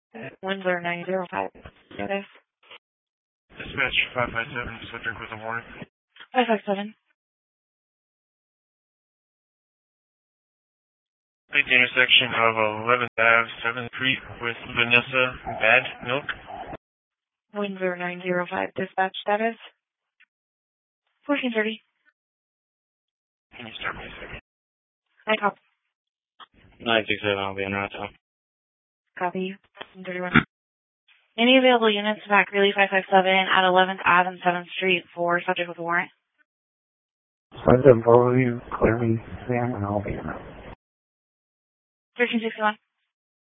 Windsor 905. Status. Dispatch 557, subject with a warrant. 557. At the intersection of 11th Ave, 7th Street with Vanessa Bad Milk. Windsor 905. Dispatch status. 1430. Can you start me a second? I copy. 967, I'll be in route. Copy. 31. Any available units back Greeley 557 at 11th Ave and 7th Street for subject with a warrant? Send them for you, clear me, Sam, and I'll be in route. 1361.